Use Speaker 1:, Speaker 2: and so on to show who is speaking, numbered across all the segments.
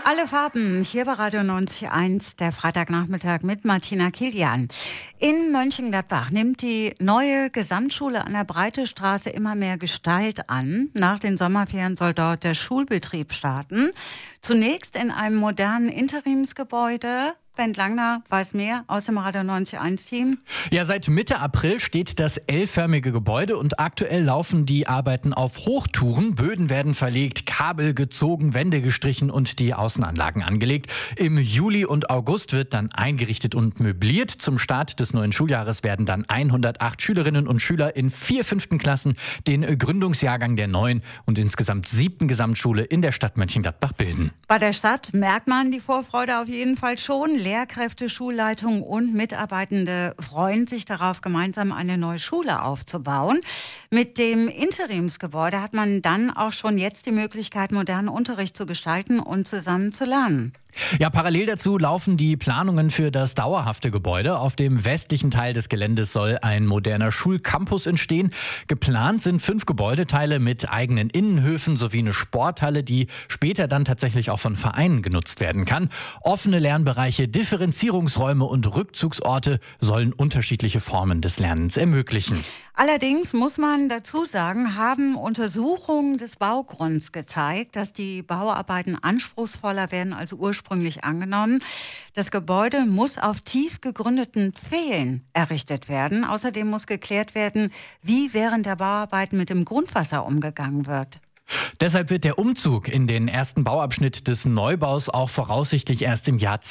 Speaker 1: Alle Farben, hier bei Radio 90.1, der Freitagnachmittag mit Martina Kilian. In Mönchengladbach nimmt die neue Gesamtschule an der Breitestraße immer mehr Gestalt an. Nach den Sommerferien soll dort der Schulbetrieb starten. Zunächst in einem modernen Interimsgebäude. Bernd Langner weiß mehr aus dem Radio 90.1-Team.
Speaker 2: Ja, seit Mitte April steht das L-förmige Gebäude und aktuell laufen die Arbeiten auf Hochtouren. Böden werden verlegt, Kabel gezogen, Wände gestrichen und die Außenanlagen angelegt. Im Juli und August wird dann eingerichtet und möbliert. Zum Start des neuen Schuljahres werden dann 108 Schülerinnen und Schüler in 4. 5. Klassen den Gründungsjahrgang der neuen und insgesamt 7. Gesamtschule in der Stadt Mönchengladbach bilden.
Speaker 1: Bei der Stadt merkt man die Vorfreude auf jeden Fall schon. Lehrkräfte, Schulleitung und Mitarbeitende freuen sich darauf, gemeinsam eine neue Schule aufzubauen. Mit dem Interimsgebäude hat man dann auch schon jetzt die Möglichkeit, modernen Unterricht zu gestalten und zusammen zu lernen.
Speaker 2: Ja, parallel dazu laufen die Planungen für das dauerhafte Gebäude. Auf dem westlichen Teil des Geländes soll ein moderner Schulcampus entstehen. Geplant sind 5 Gebäudeteile mit eigenen Innenhöfen sowie eine Sporthalle, die später dann tatsächlich auch von Vereinen genutzt werden kann. Offene Lernbereiche, Differenzierungsräume und Rückzugsorte sollen unterschiedliche Formen des Lernens ermöglichen.
Speaker 1: Allerdings muss man dazu sagen, haben Untersuchungen des Baugrunds gezeigt, dass die Bauarbeiten anspruchsvoller werden als ursprünglich angenommen. Das Gebäude muss auf tief gegründeten Pfählen errichtet werden. Außerdem muss geklärt werden, wie während der Bauarbeiten mit dem Grundwasser umgegangen wird.
Speaker 2: Deshalb wird der Umzug in den ersten Bauabschnitt des Neubaus auch voraussichtlich erst im Jahr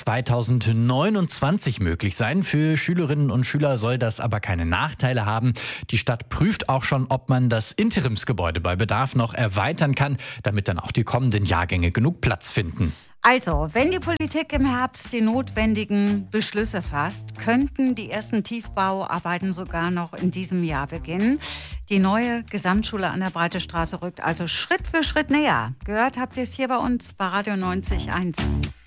Speaker 2: 2029 möglich sein. Für Schülerinnen und Schüler soll das aber keine Nachteile haben. Die Stadt prüft auch schon, ob man das Interimsgebäude bei Bedarf noch erweitern kann, damit dann auch die kommenden Jahrgänge genug Platz finden.
Speaker 1: Also, wenn die Politik im Herbst die notwendigen Beschlüsse fasst, könnten die ersten Tiefbauarbeiten sogar noch in diesem Jahr beginnen. Die neue Gesamtschule an der Breitestraße rückt also Schritt für Schritt näher. Gehört habt ihr es hier bei uns bei Radio 90.1.